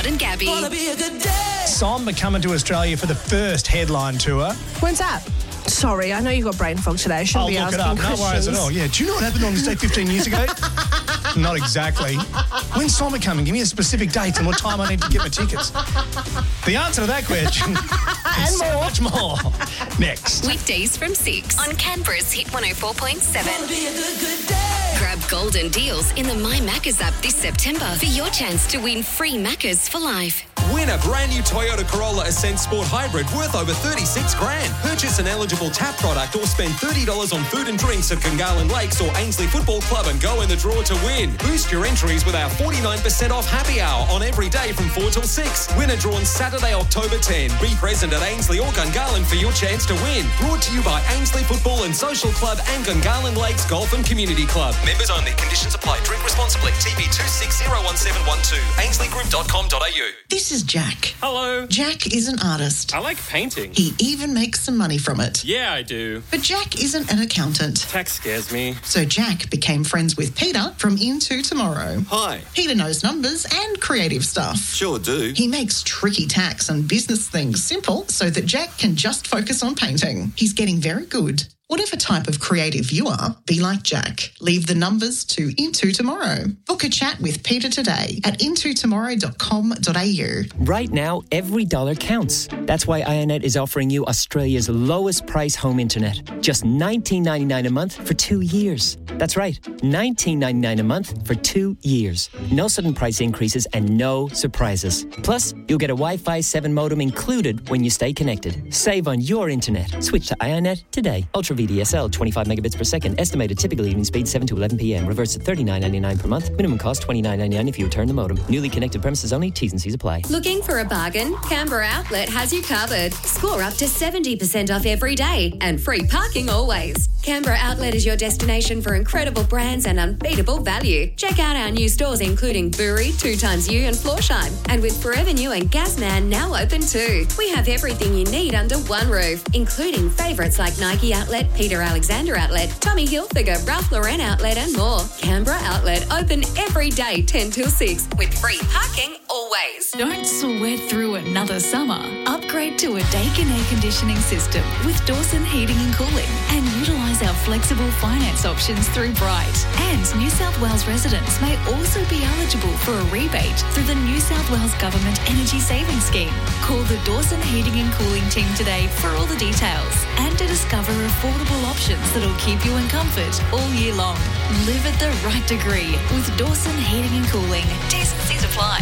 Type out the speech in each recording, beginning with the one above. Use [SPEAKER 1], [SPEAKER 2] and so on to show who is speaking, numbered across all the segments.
[SPEAKER 1] and Gabby.
[SPEAKER 2] Somber coming to Australia for the first headline tour.
[SPEAKER 3] When's that? Sorry, I know you've got brain fog today. Shouldn't
[SPEAKER 2] I'll
[SPEAKER 3] be
[SPEAKER 2] look it
[SPEAKER 3] asking
[SPEAKER 2] up.
[SPEAKER 3] questions.
[SPEAKER 2] No worries at all. Yeah. Do you know what happened on this day 15 years ago? Not exactly. When's Somber coming? Give me a specific date and what time I need to get my tickets. The answer to that question and so much more next.
[SPEAKER 1] Weekdays from 6 on Canberra's Hit 104.7. Grab golden deals in the My Maccas app this September for your chance to win free Maccas for life.
[SPEAKER 4] Win a brand new Toyota Corolla Ascent Sport Hybrid worth over $36,000. Purchase an eligible TAP product or spend $30 on food and drinks at Gungahlin Lakes or Ainsley Football Club and go in the draw to win. Boost your entries with our 49% off happy hour on every day from 4 till 6. Winner drawn Saturday, October 10. Be present at Ainsley or Gungahlin for your chance to win. Brought to you by Ainsley Football and Social Club and Gungahlin Lakes Golf and Community Club. Members only. Conditions apply. Drink responsibly. TB 26011712. AinsleyGroup.com.au.
[SPEAKER 5] This is Jack.
[SPEAKER 6] Hello.
[SPEAKER 5] Jack is an artist.
[SPEAKER 6] I like painting.
[SPEAKER 5] He even makes some money from it.
[SPEAKER 6] Yeah, I do.
[SPEAKER 5] But Jack isn't an accountant.
[SPEAKER 6] Tax scares me.
[SPEAKER 5] So Jack became friends with Peter from Into Tomorrow.
[SPEAKER 7] Hi.
[SPEAKER 5] Peter knows numbers and creative stuff.
[SPEAKER 7] Sure do.
[SPEAKER 5] He makes tricky tax and business things simple so that Jack can just focus on painting. He's getting very good. Whatever type of creative you are, be like Jack. Leave the numbers to Into Tomorrow. Book a chat with Peter today at intotomorrow.com.au.
[SPEAKER 8] Right now, every dollar counts. That's why Ionet is offering you Australia's lowest price home internet. Just $19.99 a month for 2 years. That's right, $19.99 a month for 2 years. No sudden price increases and no surprises. Plus, you'll get a Wi-Fi 7 modem included when you stay connected. Save on your internet. Switch to Ionet today. Ultra VDSL, 25 megabits per second. Estimated typical evening speed 7 to 11 p.m. Reverse at $39.99 per month. Minimum cost $29.99 if you return the modem. Newly connected premises only. T's and C's apply.
[SPEAKER 1] Looking for a bargain? Canberra Outlet has you covered. Score up to 70% off every day and free parking always. Canberra Outlet is your destination for incredible brands and unbeatable value. Check out our new stores including Bury, 2XU and Florsheim. And with Forever New and Gasman now open too. We have everything you need under one roof, including favourites like Nike Outlet, Peter Alexander Outlet, Tommy Hilfiger, Ralph Lauren Outlet and more. Canberra Outlet open every day 10 till 6 with free parking always.
[SPEAKER 9] Don't sweat through another summer. Upgrade to a Daikin air conditioning system with Dawson Heating and Cooling and utilise our flexible finance options through Bright. And New South Wales residents may also be eligible for a rebate through the New South Wales Government Energy Savings Scheme. Call the Dawson Heating and Cooling team today for all the details and to discover affordable options that'll keep you in comfort all year long. Live at the right degree with Dawson Heating and Cooling. T's and C's apply.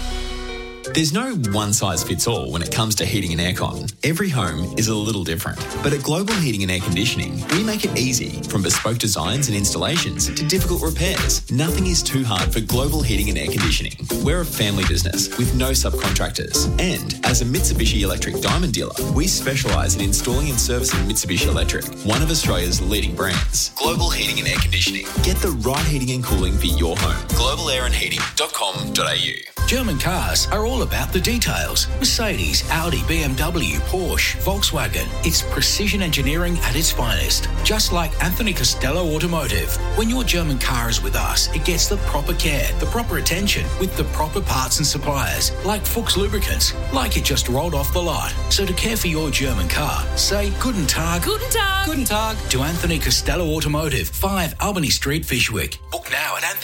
[SPEAKER 7] There's no one-size-fits-all when it comes to heating and aircon. Every home is a little different. But at Global Heating and Air Conditioning, we make it easy, from bespoke designs and installations to difficult repairs. Nothing is too hard for Global Heating and Air Conditioning. We're a family business with no subcontractors. And as a Mitsubishi Electric Diamond dealer, we specialise in installing and servicing Mitsubishi Electric, one of Australia's leading brands. Global Heating and Air Conditioning. Get the right heating and cooling for your home. globalairandheating.com.au.
[SPEAKER 10] German cars are all about the details. Mercedes, Audi, BMW, Porsche, Volkswagen. It's precision engineering at its finest. Just like Anthony Costello Automotive. When your German car is with us, it gets the proper care, the proper attention, with the proper parts and suppliers, like Fuchs Lubricants, like it just rolled off the lot. So to care for your German car, say Guten Tag.
[SPEAKER 9] Guten Tag.
[SPEAKER 10] Guten Tag to Anthony Costello Automotive, 5 Albany Street, Fyshwick. Book now at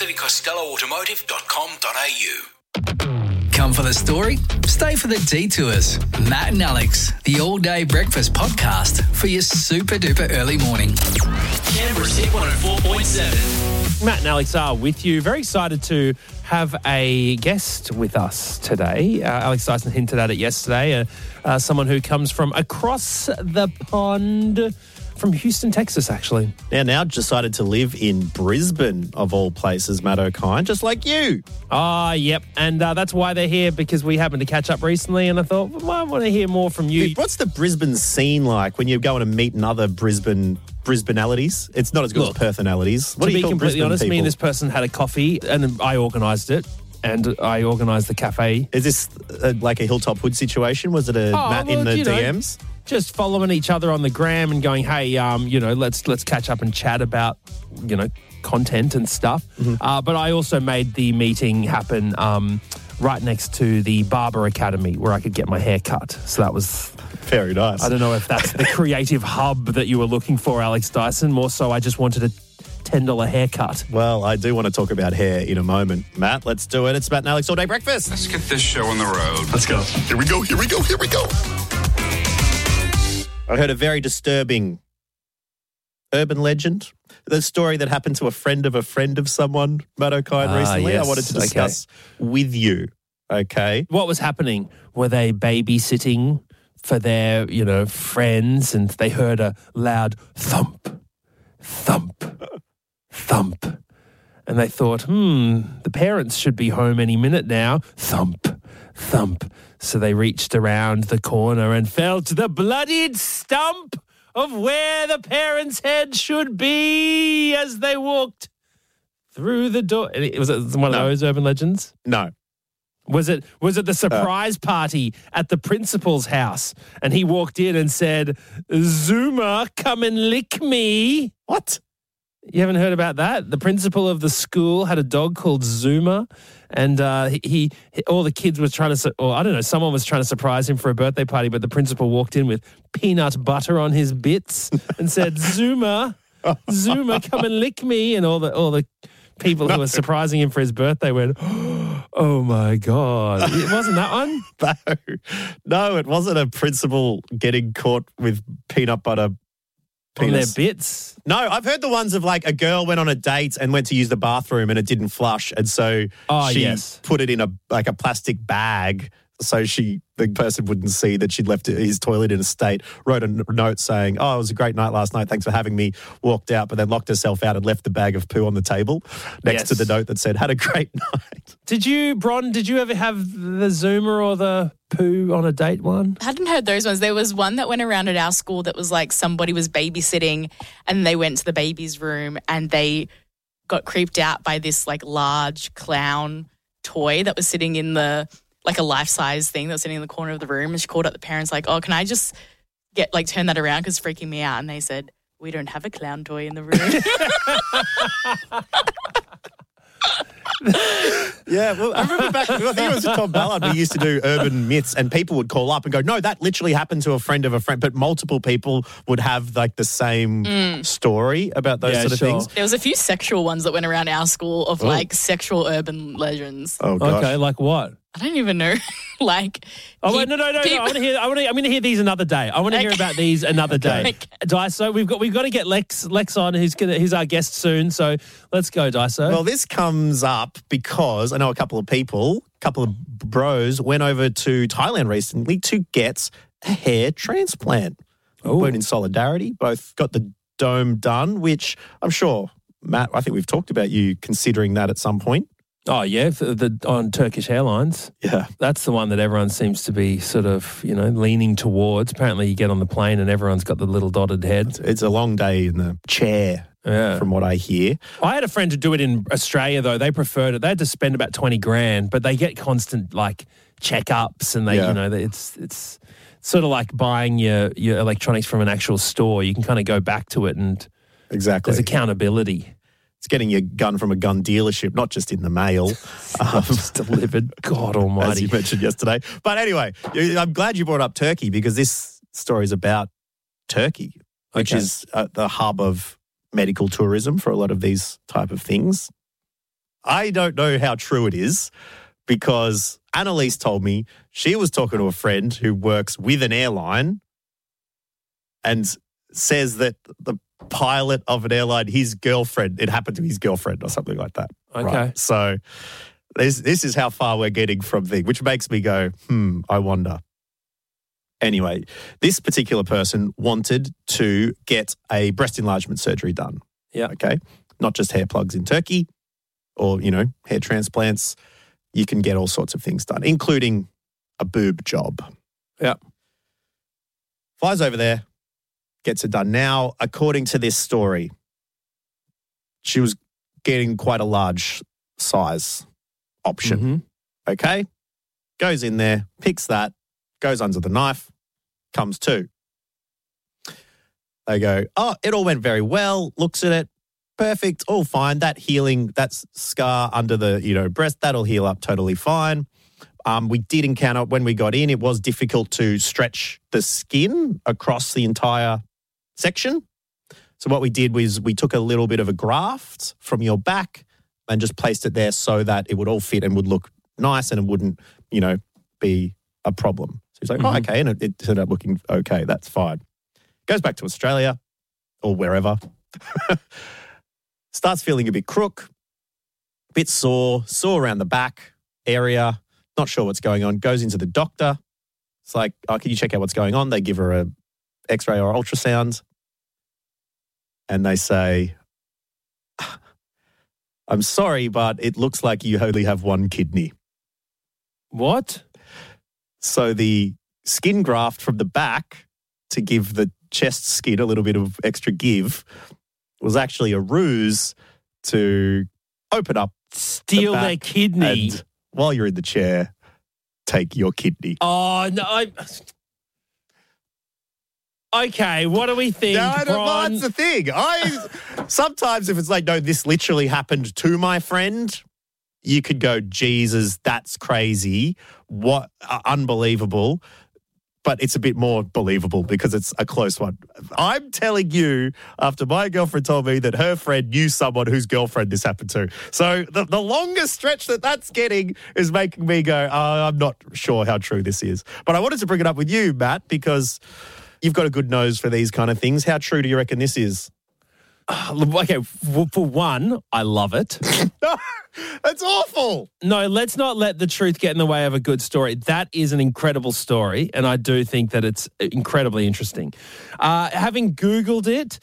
[SPEAKER 10] anthonycostelloautomotive.com.au.
[SPEAKER 11] Come for the story, stay for the detours. Matt and Alex, the all-day breakfast podcast for your super-duper early morning.
[SPEAKER 12] Canberra's Hit 104.7.
[SPEAKER 6] Matt and Alex are with you. Very excited to have a guest with us today. Alex Dyson hinted at it yesterday. Someone who comes from across the pond, from Houston, Texas, actually.
[SPEAKER 13] Now decided to live in Brisbane, of all places, Matt O'Kine, just like you.
[SPEAKER 6] Yep. And that's why they're here, because we happened to catch up recently, and I thought, well, I want to hear more from you.
[SPEAKER 13] What's the Brisbane scene like when you're going to meet another Brisbanealities? It's not as good as Perthnalities. What
[SPEAKER 6] to
[SPEAKER 13] do you
[SPEAKER 6] be
[SPEAKER 13] call
[SPEAKER 6] completely
[SPEAKER 13] Brisbane
[SPEAKER 6] honest,
[SPEAKER 13] people?
[SPEAKER 6] me and this person had a coffee, and I organised it. And I organised the cafe.
[SPEAKER 13] Is this like a Hilltop Hood situation? Was it Matt in the DMs?
[SPEAKER 6] Just following each other on the gram and going, hey, let's catch up and chat about, content and stuff. Mm-hmm. But I also made the meeting happen right next to the Barber Academy where I could get my hair cut. So that was
[SPEAKER 13] very nice.
[SPEAKER 6] I don't know if that's the creative hub that you were looking for, Alex Dyson. More so, I just wanted a $10 haircut.
[SPEAKER 13] Well, I do want to talk about hair in a moment. Matt, let's do it. It's Matt and Alex All Day Breakfast.
[SPEAKER 14] Let's get this show on the road.
[SPEAKER 2] Let's go.
[SPEAKER 14] Here we go.
[SPEAKER 13] I heard a very disturbing urban legend. The story that happened to a friend of someone, Matt O'Kine, recently.
[SPEAKER 6] Yes.
[SPEAKER 13] I wanted to discuss with you. Okay.
[SPEAKER 6] What was happening? Were they babysitting for their, friends, and they heard a loud thump, thump, thump. And they thought, the parents should be home any minute now. Thump, thump. So they reached around the corner and felt the bloodied stump of where the parents' head should be as they walked through the door. Was it one of those urban legends?
[SPEAKER 13] No.
[SPEAKER 6] Was it the surprise party at the principal's house and he walked in and said, Zuma, come and lick me?
[SPEAKER 13] What?
[SPEAKER 6] You haven't heard about that? The principal of the school had a dog called Zuma, and he all the kids were trying to, or I don't know, someone was trying to surprise him for a birthday party, but the principal walked in with peanut butter on his bits and said, Zuma, come and lick me. And all the people who were surprising him for his birthday went, oh my God. It wasn't that one?
[SPEAKER 13] No, it wasn't a principal getting caught with peanut butter
[SPEAKER 6] on their bits?
[SPEAKER 13] No, I've heard the ones of like a girl went on a date and went to use the bathroom and it didn't flush. And so she put it in a plastic bag so the person wouldn't see that she'd left his toilet in a state, wrote a note saying, it was a great night last night, thanks for having me, walked out, but then locked herself out and left the bag of poo on the table next to the note that said, had a great night.
[SPEAKER 6] Did you ever have the Zuma or the poo on a date one?
[SPEAKER 15] I hadn't heard those ones. There was one that went around at our school that was like somebody was babysitting and they went to the baby's room and they got creeped out by this like large clown toy that was sitting in like a life-size thing that was sitting in the corner of the room, and she called up the parents like, can I just turn that around because it's freaking me out? And they said, we don't have a clown toy in the room.
[SPEAKER 13] Yeah, well, I remember back, I think it was Tom Ballard, we used to do urban myths and people would call up and go, no, that literally happened to a friend of a friend, but multiple people would have like the same story about those sort of things.
[SPEAKER 15] There was a few sexual ones that went around our school of like sexual urban legends.
[SPEAKER 13] Oh, gosh.
[SPEAKER 6] Okay, like what?
[SPEAKER 15] I don't even know. Like,
[SPEAKER 6] no. I'm going to hear these another day. I want to hear about these another day. Daiso, we've got to get Lex on, who's our guest soon. So let's go, Daiso.
[SPEAKER 13] Well, this comes up because I know a couple of bros went over to Thailand recently to get a hair transplant. Went in solidarity. Both got the dome done, which I'm sure, Matt, I think we've talked about you considering that at some point.
[SPEAKER 6] Oh, yeah, on Turkish Airlines.
[SPEAKER 13] Yeah.
[SPEAKER 6] That's the one that everyone seems to be sort of, leaning towards. Apparently you get on the plane and everyone's got the little dotted head.
[SPEAKER 13] It's a long day in the chair, from what I hear.
[SPEAKER 6] I had a friend to do it in Australia, though. They preferred it. They had to spend about $20,000, but they get constant, checkups and it's sort of like buying your electronics from an actual store. You can kind of go back to it and there's accountability.
[SPEAKER 13] It's getting your gun from a gun dealership, not just in the mail.
[SPEAKER 6] Just delivered. God almighty.
[SPEAKER 13] As you mentioned yesterday. But anyway, I'm glad you brought up Turkey because this story is about Turkey, which is the hub of medical tourism for a lot of these type of things. I don't know how true it is because Annalise told me she was talking to a friend who works with an airline and says that the pilot of an airline, his girlfriend, it happened to his girlfriend or something like that.
[SPEAKER 6] Okay.
[SPEAKER 13] Right? So this is how far we're getting from things, which makes me go, I wonder. Anyway, this particular person wanted to get a breast enlargement surgery done.
[SPEAKER 6] Yeah.
[SPEAKER 13] Okay. Not just hair plugs in Turkey or, hair transplants. You can get all sorts of things done, including a boob job.
[SPEAKER 6] Yeah.
[SPEAKER 13] Flies over there. Gets it done. Now, according to this story, she was getting quite a large size option.
[SPEAKER 6] Mm-hmm.
[SPEAKER 13] Okay? Goes in there, picks that, goes under the knife, comes to. They go, it all went very well, looks at it, perfect, all fine. That healing, that scar under the, breast, that'll heal up totally fine. We did encounter, when we got in, it was difficult to stretch the skin across the entire section. So what we did was we took a little bit of a graft from your back and just placed it there so that it would all fit and would look nice and it wouldn't, be a problem. So he's like, oh, okay. And it turned out looking okay. That's fine. Goes back to Australia or wherever. Starts feeling a bit crook, a bit sore around the back area. Not sure what's going on. Goes into the doctor. It's like, oh, can you check out what's going on? They give her a X-ray or ultrasound. And they say, I'm sorry, but it looks like you only have one kidney.
[SPEAKER 6] What?
[SPEAKER 13] So the skin graft from the back to give the chest skin a little bit of extra give was actually a ruse to open up,
[SPEAKER 6] steal their kidney.
[SPEAKER 13] And while you're in the chair, take your kidney.
[SPEAKER 6] Oh, no. Okay, what do we think,
[SPEAKER 13] Well, that's the thing. Sometimes if it's like, no, this literally happened to my friend, you could go, Jesus, that's crazy. What unbelievable. But it's a bit more believable because it's a close one. I'm telling you, after my girlfriend told me that her friend knew someone whose girlfriend this happened to. So the longest stretch that's getting is making me go, I'm not sure how true this is. But I wanted to bring it up with you, Matt, because you've got a good nose for these kind of things. How true do you reckon this is?
[SPEAKER 6] Okay, for one, I love it.
[SPEAKER 13] No, that's awful.
[SPEAKER 6] No, let's not let the truth get in the way of a good story. That is an incredible story, and I do think that it's incredibly interesting. Having Googled it,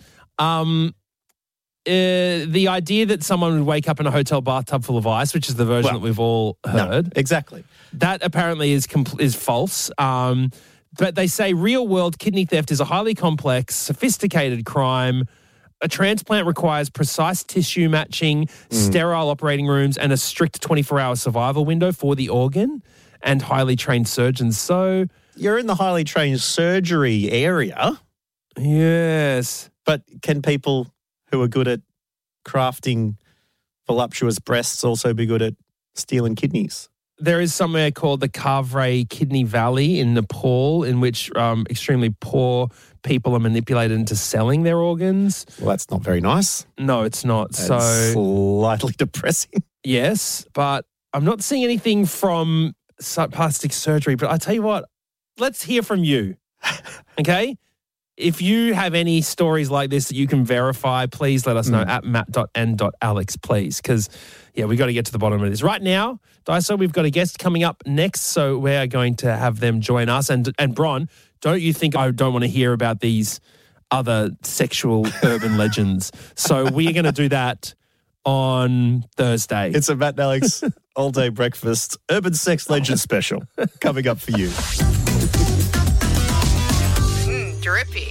[SPEAKER 6] the idea that someone would wake up in a hotel bathtub full of ice, which is the version that we've all heard.
[SPEAKER 13] No, exactly.
[SPEAKER 6] That apparently is false. But they say real-world kidney theft is a highly complex, sophisticated crime. A transplant requires precise tissue matching, sterile operating rooms, and a strict 24-hour survival window for the organ and highly trained surgeons. So
[SPEAKER 13] you're in the highly trained surgery area.
[SPEAKER 6] Yes.
[SPEAKER 13] But can people who are good at crafting voluptuous breasts also be good at stealing kidneys?
[SPEAKER 6] There is somewhere called the Kavre Kidney Valley in Nepal in which extremely poor people are manipulated into selling their organs.
[SPEAKER 13] Well, that's not very nice.
[SPEAKER 6] No, it's not.
[SPEAKER 13] That's slightly depressing.
[SPEAKER 6] Yes, but I'm not seeing anything from plastic surgery. But I tell you what, let's hear from you, okay? If you have any stories like this that you can verify, please let us know at matt.n.alex, please, because, we got to get to the bottom of this. Right now, Daiso, we've got a guest coming up next, so we're going to have them join us. And Bron, don't you think I don't want to hear about these other sexual urban legends? So we're going to do that on Thursday.
[SPEAKER 13] It's a Matt and Alex all-day breakfast urban sex legend special coming up for you.
[SPEAKER 14] Drippy.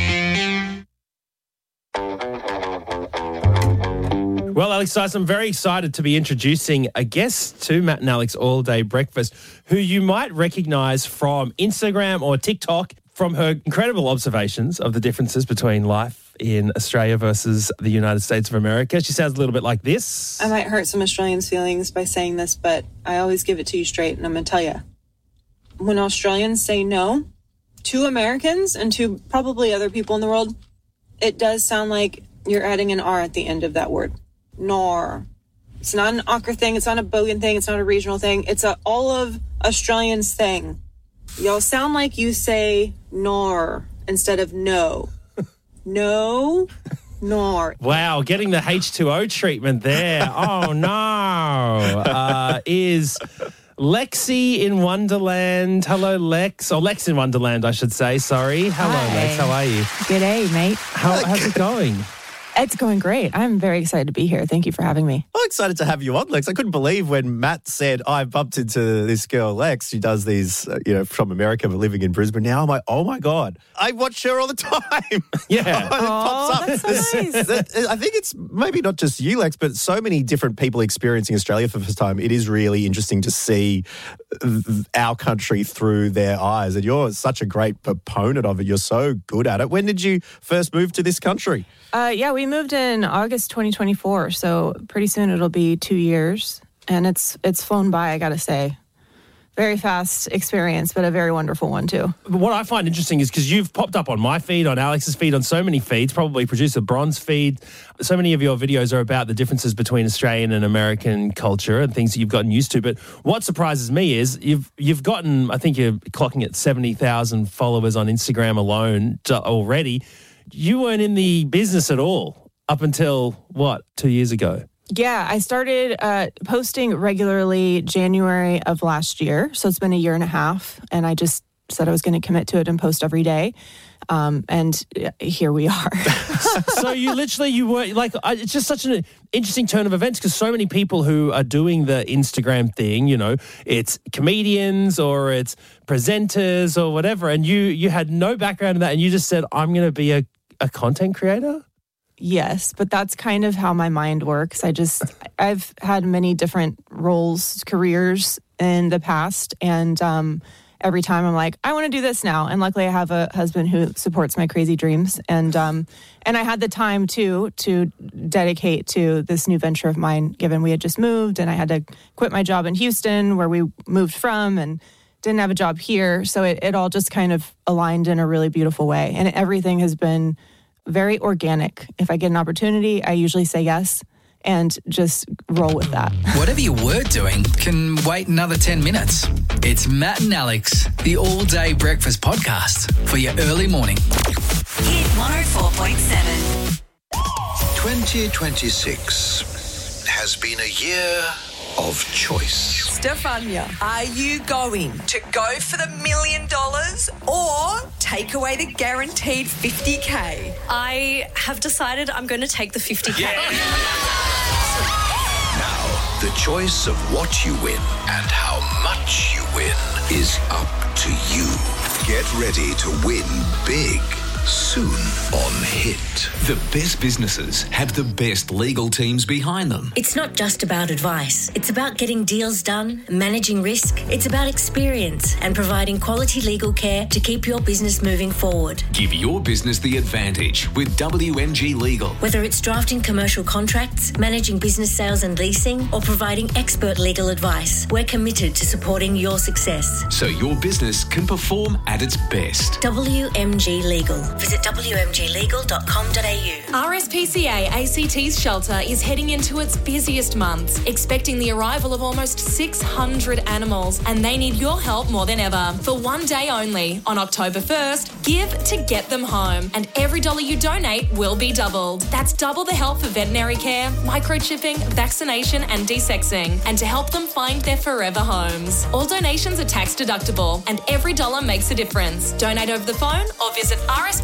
[SPEAKER 6] Well, Alex Dyson, I'm very excited to be introducing a guest to Matt and Alex All Day Breakfast, who you might recognise from Instagram or TikTok from her incredible observations of the differences between life in Australia versus the United States of America. She sounds a little bit like this.
[SPEAKER 16] I might hurt some Australians' feelings by saying this, but I always give it to you straight, and I'm going to tell you. When Australians say no to Americans and to probably other people in the world, it does sound like you're adding an R at the end of that word. Nor. It's not an Ocker thing. It's not a Bogan thing. It's not a regional thing. It's a all of Australians thing. Y'all sound like you say nor instead of no. No, nor.
[SPEAKER 6] Wow, getting the H2O treatment there. Oh, no. Is Lexi in Wonderland. Hello, Lex. Or Lex in Wonderland, I should say. Sorry. Hello,
[SPEAKER 17] Hi.
[SPEAKER 6] Lex. How are you?
[SPEAKER 17] G'day, mate.
[SPEAKER 6] How's it going?
[SPEAKER 17] It's going great. I'm very excited to be here. Thank you for having me.
[SPEAKER 13] I'm excited to have you on, Lex. I couldn't believe when Matt said, I bumped into this girl, Lex. She does these, from America, but living in Brisbane now. I'm like, oh, my God. I watch her all the time.
[SPEAKER 6] Yeah.
[SPEAKER 13] It pops up.
[SPEAKER 17] That's so nice.
[SPEAKER 13] I think it's maybe not just you, Lex, but so many different people experiencing Australia for the first time. It is really interesting to see our country through their eyes. And you're such a great proponent of it. You're so good at it. When did you first move to this country?
[SPEAKER 17] We moved in August 2024, so pretty soon it'll be 2 years, and it's flown by, I gotta say. very fast experience, but a very wonderful one too.
[SPEAKER 6] What I find interesting is because you've popped up on my feed, on Alex's feed, on so many feeds, probably producer Bron's feed. So many of your videos are about the differences between Australian and American culture and things that you've gotten used to. But what surprises me is you've gotten, I think you're clocking at 70,000 followers on Instagram alone already. You weren't in the business at all up until, 2 years ago?
[SPEAKER 17] Yeah, I started posting regularly January of last year. So it's been a year and a half. And I just said I was going to commit to it and post every day. And here we are.
[SPEAKER 6] So you were like, it's just such an interesting turn of events because so many people who are doing the Instagram thing, it's comedians or it's presenters or whatever. And you had no background in that. And you just said, I'm going to be a content creator.
[SPEAKER 17] Yes, but that's kind of how my mind works. I've had many different roles, careers in the past, and every time I'm like, I want to do this now. And luckily I have a husband who supports my crazy dreams. And I had the time to dedicate to this new venture of mine, given we had just moved and I had to quit my job in Houston where we moved from and didn't have a job here. So it all just kind of aligned in a really beautiful way. And everything has been very organic. If I get an opportunity, I usually say yes and just roll with that.
[SPEAKER 11] Whatever you were doing can wait another 10 minutes. It's Matt and Alex, the all-day breakfast podcast for your early morning.
[SPEAKER 18] Hit 104.7.
[SPEAKER 19] 2026 has been a year of choice.
[SPEAKER 20] Stefania, are you going to go for the $1 million or take away the guaranteed 50K?
[SPEAKER 21] I have decided I'm going to take the 50K.
[SPEAKER 19] Now, the choice of what you win and how much you win is up to you. Get ready to win big soon on Hit.
[SPEAKER 22] The best businesses have the best legal teams behind them.
[SPEAKER 23] It's not just about advice. It's about getting deals done, managing risk. It's about experience and providing quality legal care to keep your business moving forward.
[SPEAKER 22] Give your business the advantage with WMG Legal.
[SPEAKER 23] Whether it's drafting commercial contracts, managing business sales and leasing, or providing expert legal advice, we're committed to supporting your success.
[SPEAKER 22] So your business can perform at its best.
[SPEAKER 23] WMG Legal. Visit wmglegal.com.au.
[SPEAKER 24] RSPCA ACT's shelter is heading into its busiest months, expecting the arrival of almost 600 animals, and they need your help more than ever. For one day only, on October 1st, give to get them home, and every dollar you donate will be doubled. That's double the help for veterinary care, microchipping, vaccination and desexing, and to help them find their forever homes. All donations are tax deductible, and every dollar makes a difference. Donate over the phone or visit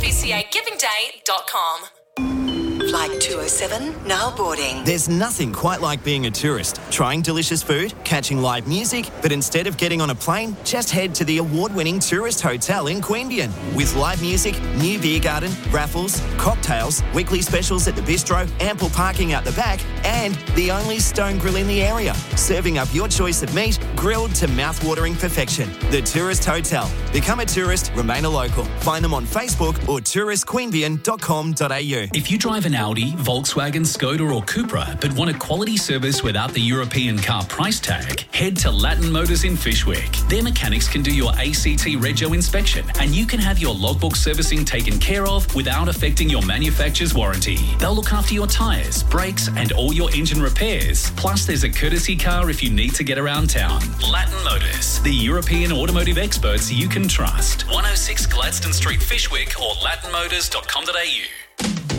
[SPEAKER 24] rspcagivingday.com.
[SPEAKER 18] Flight 207, now boarding.
[SPEAKER 25] There's nothing quite like being a tourist, trying delicious food, catching live music, but instead of getting on a plane, just head to the award-winning Tourist Hotel in Queanbeyan. With live music, new beer garden, raffles, cocktails, weekly specials at the bistro, ample parking out the back, and the only stone grill in the area, serving up your choice of meat, grilled to mouth-watering perfection. The Tourist Hotel. Become a tourist, remain a local. Find them on Facebook or touristqueanbeyan.com.au.
[SPEAKER 10] If you drive an Audi, Volkswagen, Skoda or Cupra but want a quality service without the European car price tag, head to Latin Motors in Fishwick. Their mechanics can do your ACT Rego inspection and you can have your logbook servicing taken care of without affecting your manufacturer's warranty. They'll look after your tyres, brakes and all your engine repairs. Plus there's a courtesy car if you need to get around town. Latin Motors, the European automotive experts you can trust. 106 Gladstone Street, Fishwick or latinmotors.com.au.